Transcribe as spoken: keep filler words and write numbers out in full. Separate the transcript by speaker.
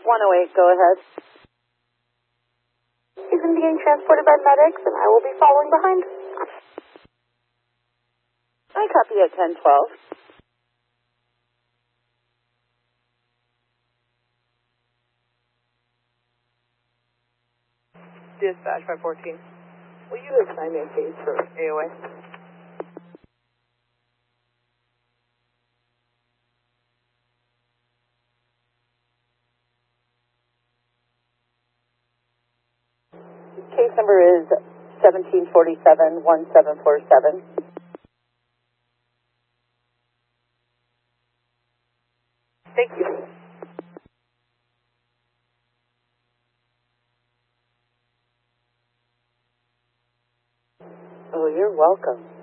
Speaker 1: one oh eight, go ahead.
Speaker 2: He's being transported by medics, and I will be following behind.
Speaker 1: I copy at ten twelve.
Speaker 3: Dispatch five fourteen. Will you assign me a case for A O A?
Speaker 1: Case number is seventeen forty-seven, one seven four seven.
Speaker 3: Thank you.
Speaker 1: Oh, you're welcome.